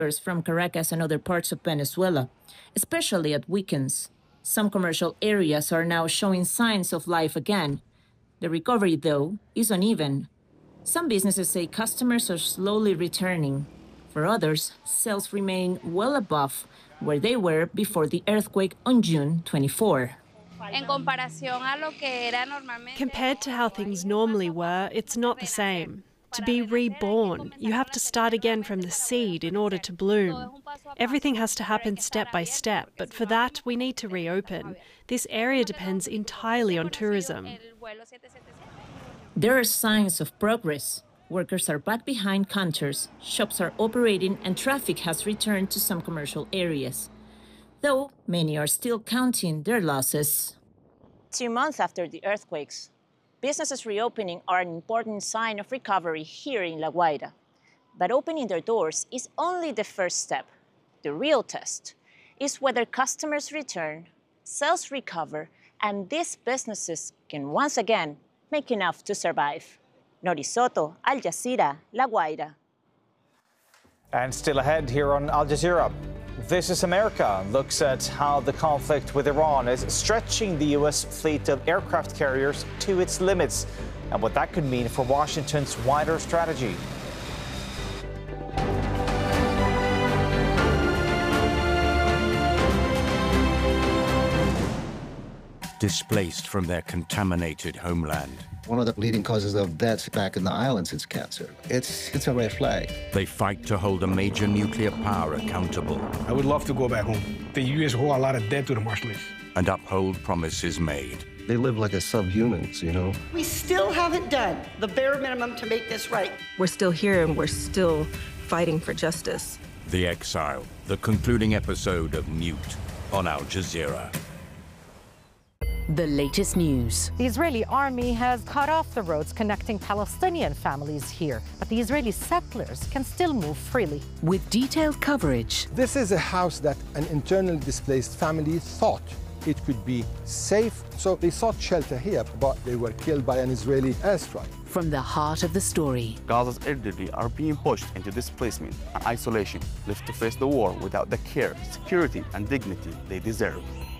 from Caracas and other parts of Venezuela, especially at weekends. Some commercial areas are now showing signs of life again. The recovery, though, is uneven. Some businesses say customers are slowly returning. For others, sales remain well above where they were before the earthquake on June 24. Compared to how things normally were, it's not the same. To be reborn, you have to start again from the seed in order to bloom. Everything has to happen step by step, but for that, we need to reopen. This area depends entirely on tourism. There are signs of progress. Workers are back behind counters, shops are operating, and traffic has returned to some commercial areas. Though many are still counting their losses. 2 months after the earthquakes, businesses reopening are an important sign of recovery here in La Guaira. But opening their doors is only the first step. The real test is whether customers return, sales recover, and these businesses can once again make enough to survive. Nori Soto, Al Jazeera, La Guaira. And still ahead here on Al Jazeera. This is America looks at how the conflict with Iran is stretching the U.S. fleet of aircraft carriers to its limits and what that could mean for Washington's wider strategy. Displaced from their contaminated homeland. One of the leading causes of deaths back in the islands is cancer. It's a red flag. They fight to hold a major nuclear power accountable. I would love to go back home. The U.S. owe a lot of debt to the Marshalls. And uphold promises made. They live like as subhumans, you know? We still haven't done the bare minimum to make this right. We're still here and we're still fighting for justice. The Exile, the concluding episode of Mute on Al Jazeera. The latest news. The Israeli army has cut off the roads connecting Palestinian families here, but the Israeli settlers can still move freely. With detailed coverage. This is a house that an internally displaced family thought it could be safe, so they sought shelter here, but they were killed by an Israeli airstrike. From the heart of the story. Gaza's elderly are being pushed into displacement and isolation, left to face the war without the care, security, and dignity they deserve.